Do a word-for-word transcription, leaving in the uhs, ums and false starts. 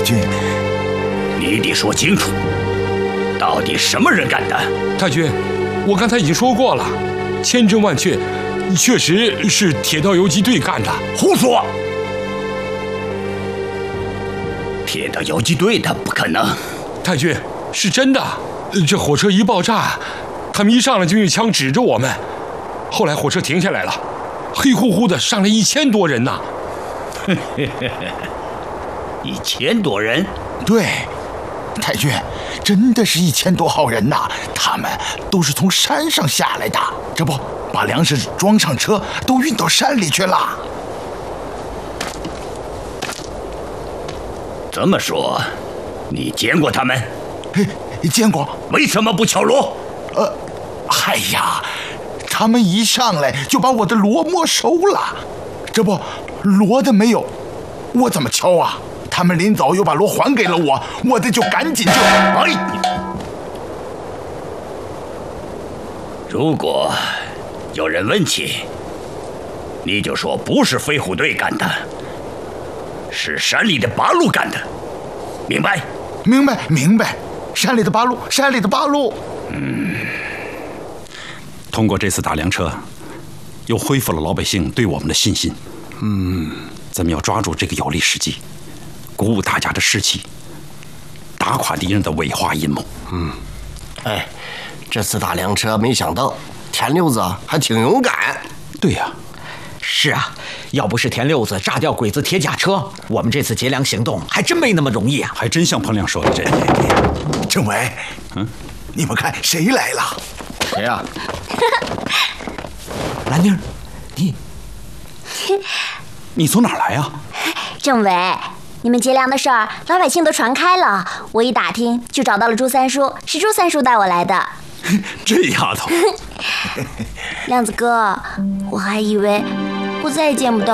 君， 你得说清楚，到底什么人干的？ 太君，我刚才已经说过了，千真万确，确实是铁道游击队干的。 胡说！铁道游击队的不可能。 太君，是真的。这火车一爆炸，他们一上来就用枪指着我们，后来火车停下来了，黑乎乎的上来一千多人呐。 一千多人？ 对，太君，真的是一千多号人呐！他们都是从山上下来的，这不把粮食装上车，都运到山里去了。 这么说，你见过他们？ 嘿，见过。 为什么不敲锣？ 呃，哎呀，他们一上来就把我的锣没收了，这不锣的没有，我怎么敲啊？他们临走又把锣还给了我，我的就赶紧就……哎， 如果有人问起，你就说不是飞虎队干的，是山里的八路干的，明白？ 明白，明白。山里的八路，山里的八路。 嗯， 通过这次打粮车，又恢复了老百姓对我们的信心。 嗯， 咱们要抓住这个有利时机，鼓舞大家的士气，打垮敌人的伪化阴谋。 嗯，哎，这次打粮车，没想到田六子还挺勇敢。 对呀、啊， 是啊，要不是田六子炸掉鬼子铁甲车，我们这次劫粮行动还真没那么容易啊！ 还真像彭亮说的这样。 政委，嗯，你们看谁来了？ 谁呀、啊？ 兰妮儿，你你从哪儿来呀？ 政委，你们劫粮的事儿，老百姓都传开了。我一打听，就找到了朱三叔，是朱三叔带我来的。 这丫头， 亮子哥，我还以为我再也见不到